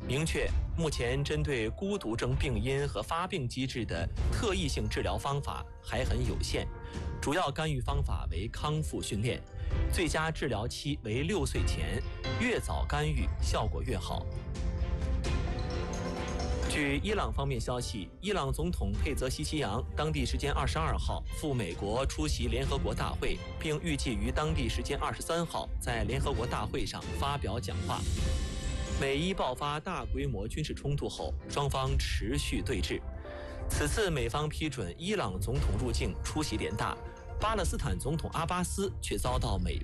明确目前针对孤独症病因和发病机制的特异性治疗方法还很有限，主要干预方法为康复训练，最佳治疗期为6岁前，越早干预效果越好。据伊朗方面消息，伊朗总统佩泽西奇扬当地时间22号赴美国出席联合国大会，并预计于当地时间23号在联合国大会上发表讲话。美伊爆发大规模军事冲突后，双方持续对峙。此次美方批准伊朗总统入境出席联大，巴勒斯坦总统阿巴斯却遭到美